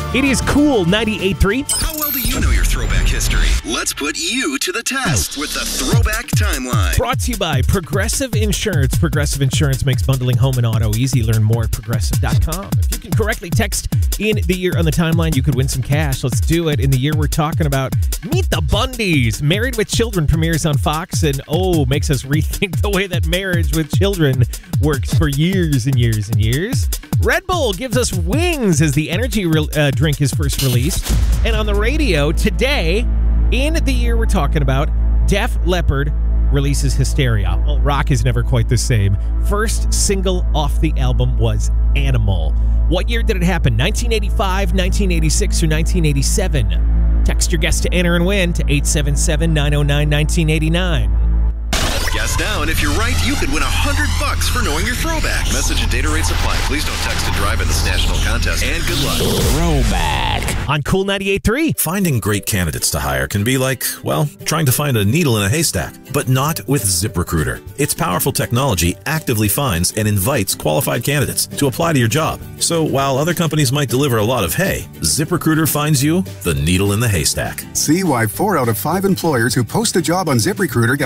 It is Cool 98.3. How well do you know your throwback history? Let's put you to the test with the Throwback Timeline. Brought to you by Progressive Insurance. Progressive Insurance makes bundling home and auto easy. Learn more at progressive.com. If you can correctly text in the year on the timeline, you could win some cash. Let's do it. In the year we're talking about, Meet the Bundys. Married with Children premieres on Fox and, makes us rethink the way that marriage with children works for years and years and years. Red Bull gives us wings as the energy drink is first released. And on the radio today, in the year we're talking about, Def Leppard releases Hysteria. Well, rock is never quite the same. First single off the album was Animal. What year did it happen? 1985, 1986, or 1987? Text your guess to enter and win to 877-909-1989. Guess now, and if you're right, you could win $100 for knowing your throwback. Message and data rates apply. Please don't text and drive in this national contest, and good luck. Throwback on Cool 98.3. Finding great candidates to hire can be like, trying to find a needle in a haystack, but not with ZipRecruiter. Its powerful technology actively finds and invites qualified candidates to apply to your job. So while other companies might deliver a lot of hay, ZipRecruiter finds you the needle in the haystack. See why 4 out of 5 employers who post a job on ZipRecruiter get